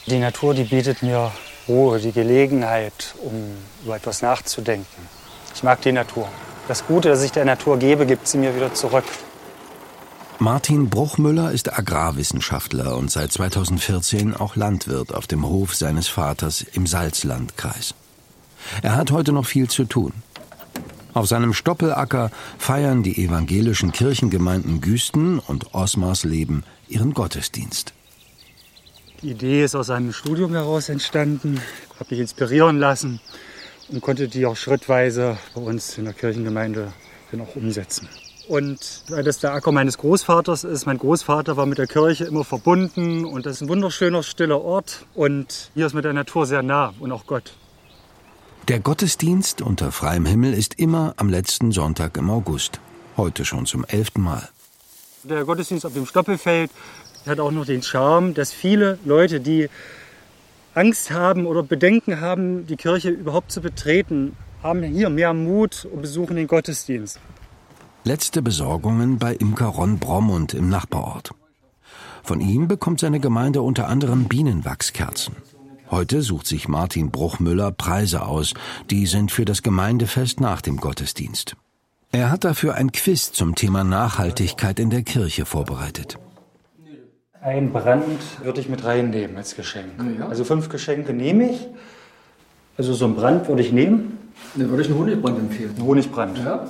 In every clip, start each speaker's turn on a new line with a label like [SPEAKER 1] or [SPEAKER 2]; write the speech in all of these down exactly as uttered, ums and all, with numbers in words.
[SPEAKER 1] Die Natur, die bietet mir Ruhe, die Gelegenheit, um über etwas nachzudenken. Ich mag die Natur. Das Gute, das ich der Natur gebe, gibt sie mir wieder zurück.
[SPEAKER 2] Martin Bruchmüller ist Agrarwissenschaftler und seit zweitausendvierzehn auch Landwirt auf dem Hof seines Vaters im Salzlandkreis. Er hat heute noch viel zu tun. Auf seinem Stoppelacker feiern die evangelischen Kirchengemeinden Güsten und Osmarsleben ihren Gottesdienst.
[SPEAKER 1] Die Idee ist aus einem Studium heraus entstanden, habe mich inspirieren lassen und konnte die auch schrittweise bei uns in der Kirchengemeinde dann auch umsetzen. Und weil das der Acker meines Großvaters ist, mein Großvater war mit der Kirche immer verbunden und das ist ein wunderschöner, stiller Ort und hier ist mit der Natur sehr nah und auch Gott.
[SPEAKER 2] Der Gottesdienst unter freiem Himmel ist immer am letzten Sonntag im August, heute schon zum elften Mal.
[SPEAKER 1] Der Gottesdienst auf dem Stoppelfeld hat auch noch den Charme, dass viele Leute, die Angst haben oder Bedenken haben, die Kirche überhaupt zu betreten, haben hier mehr Mut und besuchen den Gottesdienst.
[SPEAKER 2] Letzte Besorgungen bei Imker Ron Brommund im Nachbarort. Von ihm bekommt seine Gemeinde unter anderem Bienenwachskerzen. Heute sucht sich Martin Bruchmüller Preise aus. Die sind für das Gemeindefest nach dem Gottesdienst. Er hat dafür ein Quiz zum Thema Nachhaltigkeit in der Kirche vorbereitet.
[SPEAKER 1] Ein Brand würde ich mit reinnehmen als Geschenk. Ja. Also fünf Geschenke nehme ich. Also so einen Brand würde ich nehmen.
[SPEAKER 3] Dann würde ich einen Honigbrand empfehlen.
[SPEAKER 1] Einen Honigbrand.
[SPEAKER 3] Ja.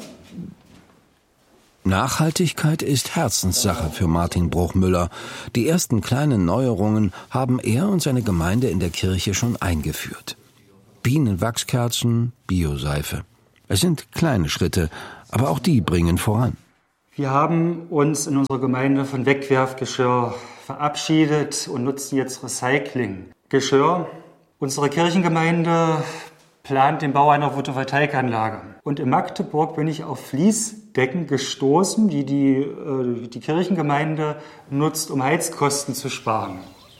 [SPEAKER 2] Nachhaltigkeit ist Herzenssache für Martin Bruchmüller. Die ersten kleinen Neuerungen haben er und seine Gemeinde in der Kirche schon eingeführt. Bienenwachskerzen, Bioseife. Es sind kleine Schritte, aber auch die bringen voran.
[SPEAKER 1] Wir haben uns in unserer Gemeinde von Wegwerfgeschirr verabschiedet und nutzen jetzt Recyclinggeschirr. Unsere Kirchengemeinde plant den Bau einer Photovoltaikanlage. Und in Magdeburg bin ich auf Fließdecken gestoßen, die die, äh, die Kirchengemeinde nutzt, um Heizkosten zu sparen.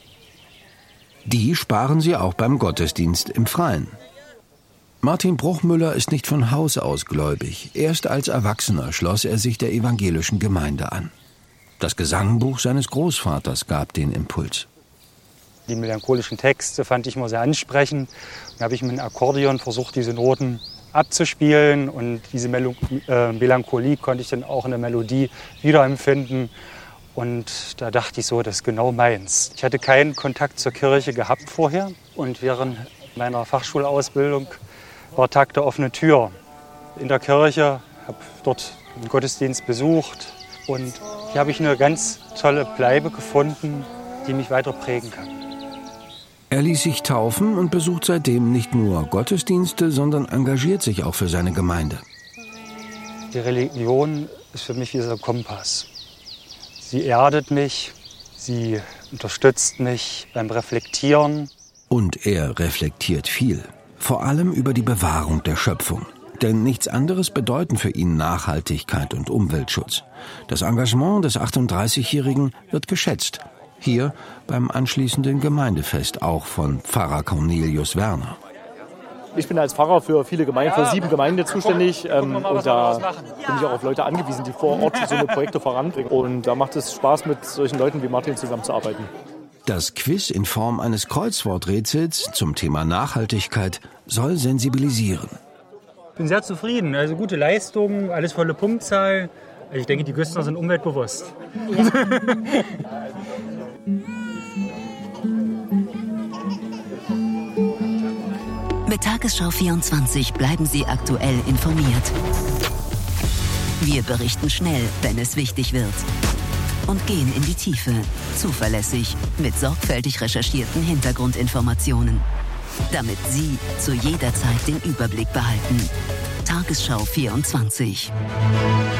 [SPEAKER 2] Die sparen sie auch beim Gottesdienst im Freien. Martin Bruchmüller ist nicht von Haus aus gläubig. Erst als Erwachsener schloss er sich der evangelischen Gemeinde an. Das Gesangbuch seines Großvaters gab den Impuls.
[SPEAKER 1] Die melancholischen Texte fand ich immer sehr ansprechend. Dann habe ich mit dem Akkordeon versucht, diese Noten abzuspielen. Und diese Melo- äh, Melancholie konnte ich dann auch in der Melodie wiederempfinden. Und da dachte ich so, das ist genau meins. Ich hatte keinen Kontakt zur Kirche gehabt vorher. Und während meiner Fachschulausbildung war Tag der offenen Tür in der Kirche. Ich habe dort einen Gottesdienst besucht. Und hier habe ich eine ganz tolle Bleibe gefunden, die mich weiter prägen kann.
[SPEAKER 2] Er ließ sich taufen und besucht seitdem nicht nur Gottesdienste, sondern engagiert sich auch für seine Gemeinde.
[SPEAKER 1] Die Religion ist für mich wie so ein Kompass. Sie erdet mich, sie unterstützt mich beim Reflektieren.
[SPEAKER 2] Und er reflektiert viel, vor allem über die Bewahrung der Schöpfung. Denn nichts anderes bedeuten für ihn Nachhaltigkeit und Umweltschutz. Das Engagement des achtunddreißigjährigen wird geschätzt. Hier beim anschließenden Gemeindefest auch von Pfarrer Cornelius Werner.
[SPEAKER 4] Ich bin als Pfarrer für viele Gemeinden, für sieben Gemeinden zuständig. Ähm, und da bin ich auch auf Leute angewiesen, die vor Ort so eine Projekte voranbringen. Und da macht es Spaß, mit solchen Leuten wie Martin zusammenzuarbeiten.
[SPEAKER 2] Das Quiz in Form eines Kreuzworträtsels zum Thema Nachhaltigkeit soll sensibilisieren.
[SPEAKER 1] Ich bin sehr zufrieden. Also gute Leistung, alles volle Punktzahl. Ich denke, die Güstener sind umweltbewusst.
[SPEAKER 5] Mit Tagesschau vierundzwanzig bleiben Sie aktuell informiert. Wir berichten schnell, wenn es wichtig wird. Und gehen in die Tiefe, zuverlässig, mit sorgfältig recherchierten Hintergrundinformationen. Damit Sie zu jeder Zeit den Überblick behalten. Tagesschau vierundzwanzig.